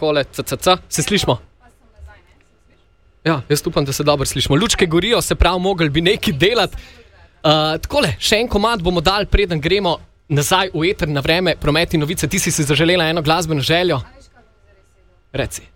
takole, se slišimo? Ja, jaz upam, da se dobro slišimo. Lučke gorijo, se pravi, mogli bi nekaj delati. Takole, še en komad bomo dali, preden gremo nazaj v eter na vreme, promet in novice. Ti si zaželela eno glasbeno željo? Reci.